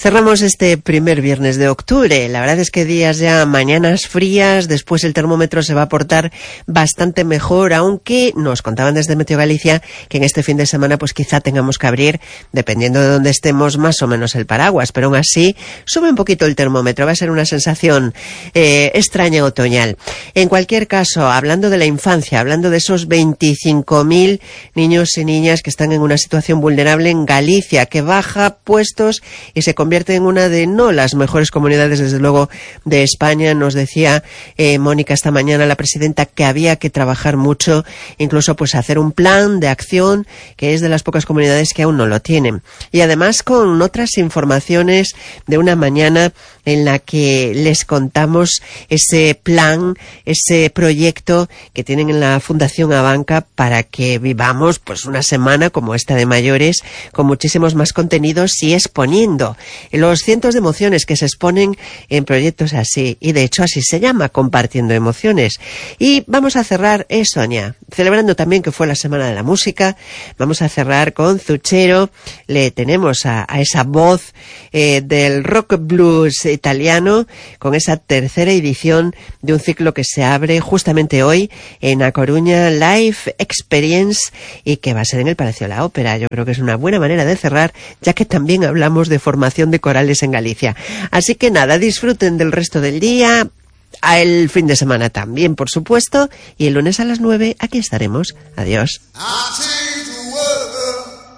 Cerramos este primer viernes de octubre. La verdad es que días ya, mañanas frías, después el termómetro se va a portar bastante mejor, aunque nos contaban desde Meteo Galicia que en este fin de semana pues quizá tengamos que abrir, dependiendo de dónde estemos, más o menos el paraguas, pero aún así sube un poquito el termómetro, va a ser una sensación extraña otoñal. En cualquier caso, hablando de la infancia, hablando de esos 25.000 niños y niñas que están en una situación vulnerable en Galicia, que baja puestos y se convierte en una de no las mejores comunidades, desde luego, de España. Nos decía Mónica esta mañana, la presidenta, que había que trabajar mucho, incluso pues hacer un plan de acción, que es de las pocas comunidades que aún no lo tienen. Y además con otras informaciones de una mañana en la que les contamos ese plan, ese proyecto que tienen en la Fundación Abanca para que vivamos pues una semana como esta de mayores, con muchísimos más contenidos y exponiendo los cientos de emociones que se exponen en proyectos así, y de hecho así se llama, Compartiendo Emociones. Y vamos a cerrar, Sonia, celebrando también que fue la Semana de la Música, vamos a cerrar con Zucchero. Le tenemos a esa voz del rock blues italiano, con esa tercera edición de un ciclo que se abre justamente hoy en A Coruña, Live Experience, y que va a ser en el Palacio de la Ópera. Yo creo que es una buena manera de cerrar, ya que también hablamos de formación de corales en Galicia. Así que nada, disfruten del resto del día, el fin de semana también, por supuesto, y el lunes a las 9 aquí estaremos. Adiós.